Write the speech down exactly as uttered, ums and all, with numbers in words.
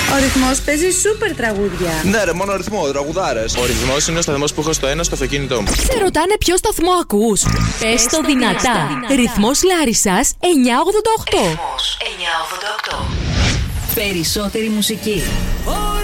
Ο ρυθμός παίζει σούπερ τραγούδια. Ναι, ρε, μόνο ρυθμό, τραγουδάρες. Ο ρυθμός είναι ο σταθμός που έχω στο ένα στο αυτοκίνητό μου. Σε ρωτάνε ποιο σταθμό ακούς. Πες το δυνατά. Ρυθμός Λάρισσας εννιακόσια ογδόντα οκτώ. Ρυθμός εννιακόσια ογδόντα οκτώ. Περισσότερη μουσική.